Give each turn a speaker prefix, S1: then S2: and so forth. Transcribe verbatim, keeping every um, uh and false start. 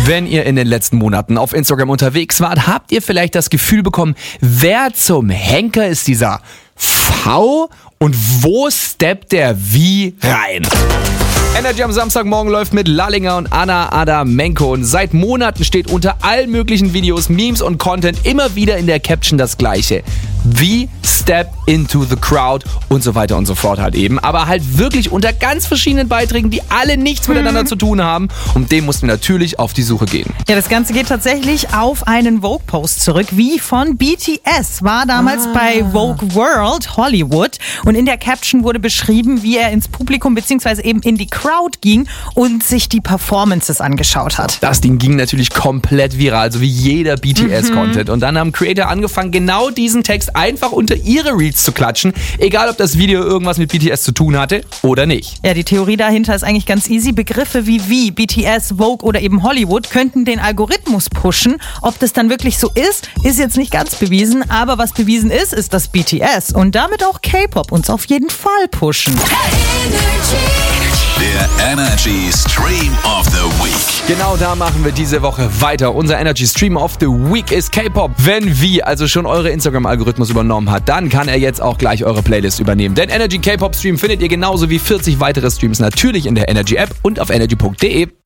S1: Wenn ihr in den letzten Monaten auf Instagram unterwegs wart, habt ihr vielleicht das Gefühl bekommen, wer zum Henker ist dieser V und wo steppt der wie rein? Energy am Samstagmorgen läuft mit Lallinger und Anna Adamenko und seit Monaten steht unter allen möglichen Videos, Memes und Content immer wieder in der Caption das Gleiche. Wie step into the crowd und so weiter und so fort halt eben. Aber halt wirklich unter ganz verschiedenen Beiträgen, die alle nichts miteinander hm. zu tun haben. Und dem mussten wir natürlich auf die Suche gehen.
S2: Ja, das Ganze geht tatsächlich auf einen Vogue-Post zurück, wie von B T S. War damals ah. bei Vogue World Hollywood und in der Caption wurde beschrieben, wie er ins Publikum bzw. eben in die Crowd ging und sich die Performances angeschaut hat.
S1: Das Ding ging natürlich komplett viral, so wie jeder B T S-Content. Mhm. Und dann haben Creator angefangen, genau diesen Text einfach unter ihre Reels zu klatschen, egal ob das Video irgendwas mit B T S zu tun hatte oder nicht.
S2: Ja, die Theorie dahinter ist eigentlich ganz easy. Begriffe wie wie, B T S, Vogue oder eben Hollywood könnten den Algorithmus pushen. Ob das dann wirklich so ist, ist jetzt nicht ganz bewiesen. Aber was bewiesen ist, ist, dass B T S und damit auch K-Pop uns auf jeden Fall pushen.
S3: Der Energy Stream of the Week.
S1: Genau da machen wir diese Woche weiter. Unser Energy Stream of the Week ist K-Pop. Wenn Wie also schon eure Instagram-Algorithmus übernommen hat, dann kann er jetzt auch gleich eure Playlist übernehmen. Denn Energy K-Pop Stream findet ihr genauso wie vierzig weitere Streams natürlich in der Energy App und auf energy punkt de.